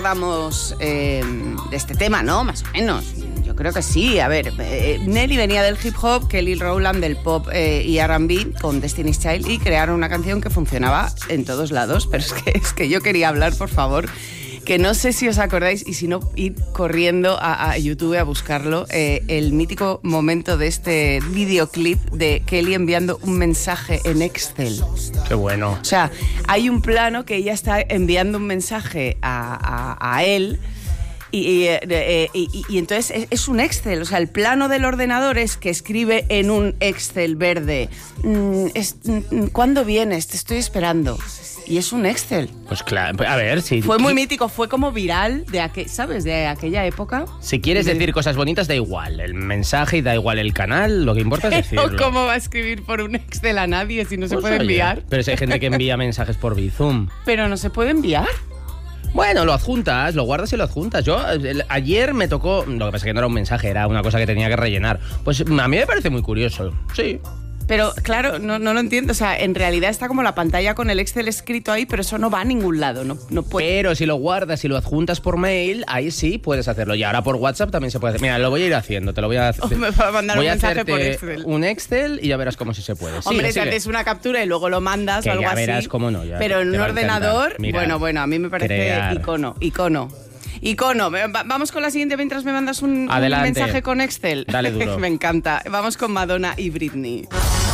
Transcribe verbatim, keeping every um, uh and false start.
Hablamos eh, de este tema, ¿no? Más o menos. Yo creo que sí. A ver, eh, Nelly venía del hip hop, Kelly Rowland del pop eh, y R and B con Destiny's Child y crearon una canción que funcionaba en todos lados. Pero es que, es que yo quería hablar, por favor, que no sé si os acordáis y si no, ir corriendo a, a YouTube a buscarlo, eh, el mítico momento de este videoclip de Kelly enviando un mensaje en Excel. Qué bueno. O sea, hay un plano que ella está enviando un mensaje a, a, a él y, y, y, y, y entonces es, es un Excel. O sea, el plano del ordenador es que escribe en un Excel verde. Mm, es, mm, ¿Cuándo vienes? Te estoy esperando. Y es un Excel. Pues claro, a ver, si... Fue muy mítico, fue como viral, de aqu- ¿sabes? De aquella época. Si quieres de... decir cosas bonitas, da igual. El mensaje y da igual el canal, lo que importa es decirlo. ¿Cómo va a escribir por un Excel a nadie si no se Pues puede oye, enviar? pero si hay gente que envía mensajes por Bizum. Pero no se puede enviar. Bueno, lo adjuntas, lo guardas y lo adjuntas. Yo, el, ayer me tocó... Lo que pasa es que no era un mensaje, era una cosa que tenía que rellenar. Pues a mí me parece muy curioso, sí. Pero, claro, no, no lo entiendo. O sea, en realidad está como la pantalla con el Excel escrito ahí, pero eso no va a ningún lado. No, no puede. Pero si lo guardas y lo adjuntas por mail, ahí sí puedes hacerlo. Y ahora por WhatsApp también se puede hacer. Mira, lo voy a ir haciendo, te lo voy a hacer. O me va a mandar voy un a mensaje por hacerte Excel. un Excel y ya verás cómo sí se puede. Sigue, Hombre, si sigue. haces una captura y luego lo mandas Que o algo ya así. verás cómo no, ya pero en te un va a encantar. ordenador, Mira, bueno, bueno, a mí me parece crear. icono, icono. Icono. Va- Vamos con la siguiente mientras me mandas un, un Adelante. mensaje con Excel. Dale duro. Me encanta. Vamos con Madonna y Britney.